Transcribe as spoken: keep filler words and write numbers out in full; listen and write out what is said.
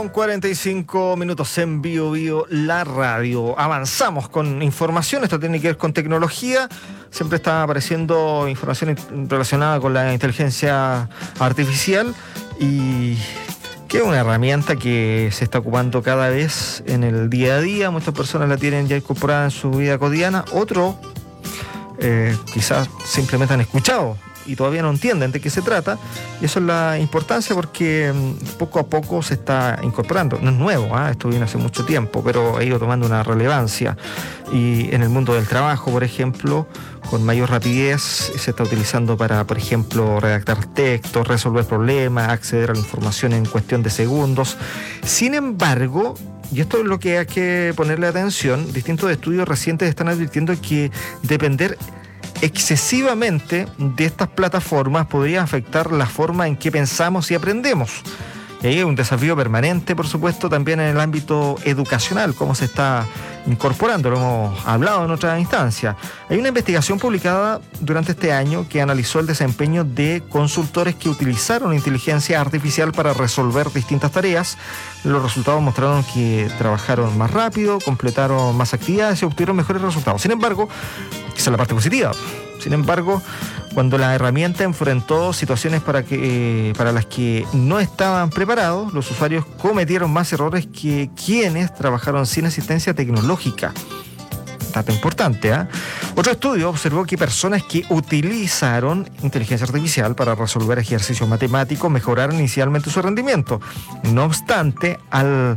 con cuarenta y cinco minutos en Bio Bio, la radio. Avanzamos con información, esto tiene que ver con tecnología. Siempre está apareciendo información relacionada con la inteligencia artificial y que es una herramienta que se está ocupando cada vez en el día a día. Muchas personas la tienen ya incorporada en su vida cotidiana. Otros eh, quizás simplemente han escuchado y todavía no entienden de qué se trata, y eso es la importancia porque poco a poco se está incorporando. No es nuevo, ¿eh? Esto viene hace mucho tiempo, pero ha ido tomando una relevancia, y en el mundo del trabajo, por ejemplo, con mayor rapidez se está utilizando para, por ejemplo, redactar textos, resolver problemas, acceder a la información en cuestión de segundos. Sin embargo, y esto es lo que hay que ponerle atención, distintos estudios recientes están advirtiendo que depender excesivamente de estas plataformas podría afectar la forma en que pensamos y aprendemos. Y ahí hay un desafío permanente, por supuesto, también en el ámbito educacional, cómo se está incorporando, lo hemos hablado en otra instancia. Hay una investigación publicada durante este año que analizó el desempeño de consultores que utilizaron inteligencia artificial para resolver distintas tareas. Los resultados mostraron que trabajaron más rápido, completaron más actividades y obtuvieron mejores resultados. Sin embargo, esa es la parte positiva. Sin embargo, cuando la herramienta enfrentó situaciones para, que, eh, para las que no estaban preparados, los usuarios cometieron más errores que quienes trabajaron sin asistencia tecnológica. Dato importante, ¿eh? Otro estudio observó que personas que utilizaron inteligencia artificial para resolver ejercicios matemáticos mejoraron inicialmente su rendimiento. No obstante, al